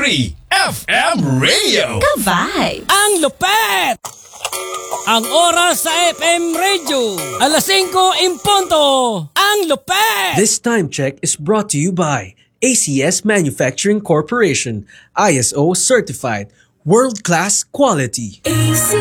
FM Radio. Ka-vibe! Ang lupet! Ang oras sa FM Radio, 5:00 Ang lupet! This time check is brought to you by ACS Manufacturing Corporation, ISO certified, world-class quality.